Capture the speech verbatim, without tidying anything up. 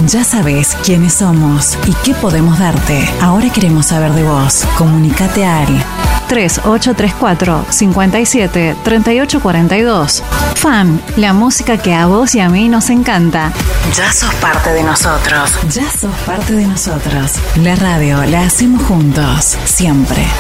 Ya sabes quiénes somos y qué podemos darte. Ahora queremos saber de vos. Comunicate al tres ocho tres cuatro, cinco siete, tres ocho cuatro dos. Fan, la música que a vos y a mí nos encanta. Ya sos parte de nosotros. Ya sos parte de nosotros. La radio la hacemos juntos, siempre.